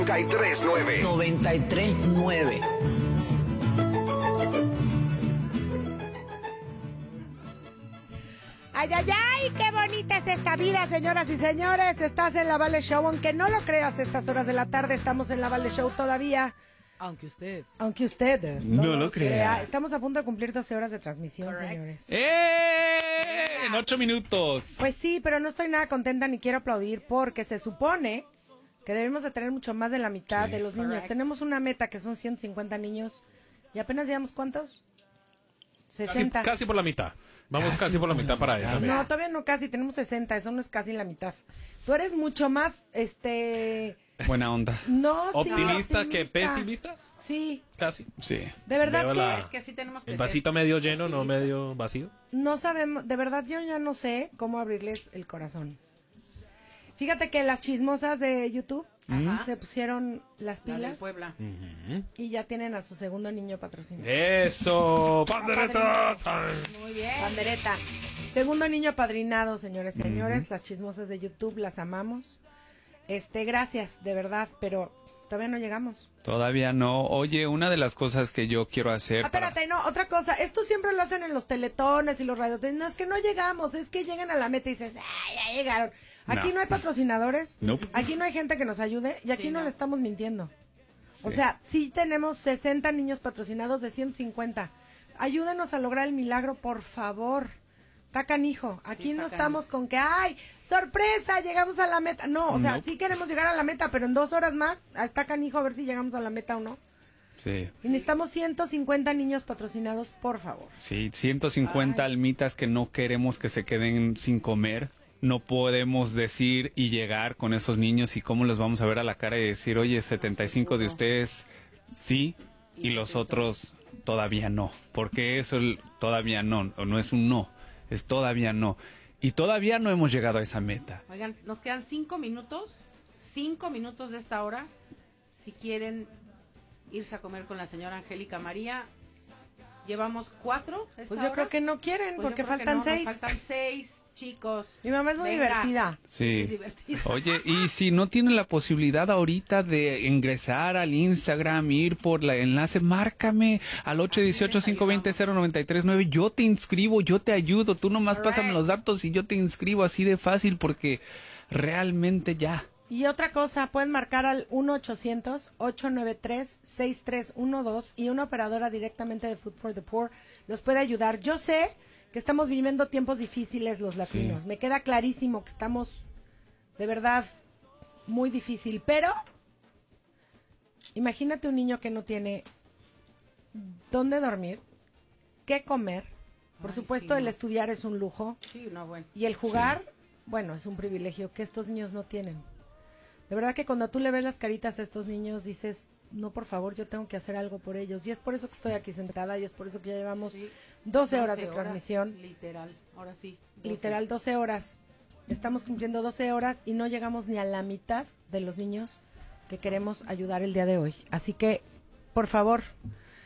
93.9. 93.9. Ay, ay, ay, qué bonita es esta vida, señoras y señores. Estás en la Vale Show, aunque no lo creas, a estas horas de la tarde estamos en la Vale Show todavía. Aunque usted no lo crea. Estamos a punto de cumplir 12 horas de transmisión, señores. En 8 minutos. Pues sí, pero no estoy nada contenta ni quiero aplaudir porque se supone que debemos de tener mucho más de la mitad de los niños. Tenemos una meta que son 150 niños y apenas llevamos ¿cuántos? 60. Casi por la mitad. Vamos casi por la mitad para esa. No, todavía no casi, tenemos 60, eso no es casi la mitad. Tú eres mucho más, buena onda. No, ¿Optimista sí, que pesimista? Sí. Casi. Sí. De verdad que es que así tenemos que el ser. vasito medio lleno, no medio vacío. No sabemos, de verdad yo ya no sé cómo abrirles el corazón. Fíjate que las chismosas de YouTube se pusieron las La del pilas Puebla. y ya tienen a su segundo niño patrocinado. ¡Eso! ¡Pandereta! Muy bien. Bandereta. Segundo niño padrinado, señores y señores. Las chismosas de YouTube, las amamos. Gracias, de verdad, pero todavía no llegamos. Todavía no. Oye, una de las cosas que yo quiero hacer... Espérate, no, otra cosa. Esto siempre lo hacen en los teletones y los radios. No, es que no llegamos, es que llegan a la meta y dices, ¡ay, ya llegaron! Aquí no hay patrocinadores, Nope. Aquí no hay gente que nos ayude y aquí Sí, no no. le estamos mintiendo. O sea, sí tenemos 60 niños patrocinados de 150. Ayúdenos a lograr el milagro, por favor. Está canijo. Aquí Sí, no está estamos con que, ¡ay, sorpresa! Llegamos a la meta. No, o sea, Nope. sí queremos llegar a la meta, pero en 2 horas más está canijo a ver si llegamos a la meta o no. Sí. Y necesitamos 150 niños patrocinados, por favor. Sí, 150 almitas que no queremos que se queden sin comer. No podemos decir y llegar con esos niños y cómo les vamos a ver a la cara y decir, oye, 75 de ustedes sí y los otros todavía no. Porque eso todavía no, o no es un no, es todavía no. Y todavía no hemos llegado a esa meta. Oigan, nos quedan 5 minutos. 5 minutos de esta hora. Si quieren irse a comer con la señora Angélica María, llevamos 4. Pues yo creo que no quieren, Pues porque yo creo que faltan no, 6. nos faltan 6, chicos. Mi mamá es muy Venga. divertida. Sí. Es divertido. Oye, y si no tienen la posibilidad ahorita de ingresar al Instagram, ir por el enlace, márcame al 818-520-0939. Yo te inscribo, yo te ayudo. Tú nomás pásame los datos y yo te inscribo así de fácil porque realmente ya. Y otra cosa, pueden marcar al 1-800-893-6312 y una operadora directamente de Food for the Poor los puede ayudar. Yo sé que estamos viviendo tiempos difíciles los latinos. Sí. Me queda clarísimo que estamos de verdad muy difícil, pero imagínate un niño que no tiene dónde dormir, qué comer. Por Ay, supuesto, sí, el no. estudiar es un lujo. Sí, no, bueno. Y el jugar, bueno, es un privilegio que estos niños no tienen. De verdad que cuando tú le ves las caritas a estos niños, dices, no, por favor, yo tengo que hacer algo por ellos. Y es por eso que estoy aquí sentada y es por eso que ya llevamos Sí. 12 horas de transmisión. Literal, ahora sí. 12. Literal, 12 horas. Estamos cumpliendo 12 horas y no llegamos ni a la mitad de los niños que queremos ayudar el día de hoy. Así que, por favor,